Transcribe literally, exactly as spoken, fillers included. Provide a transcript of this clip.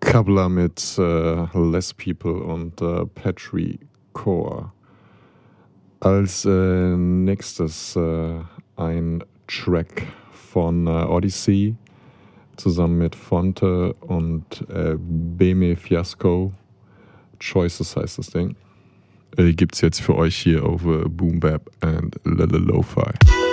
Kabla mit äh, Less People und äh, Petri Core. Als äh, nächstes äh, ein Track von äh, Odyssey zusammen mit Fonte und äh, Beme Fiasco. Choices heißt das Ding. Äh, gibt's jetzt für euch hier auf äh, Boom Bap and Lo-Fi.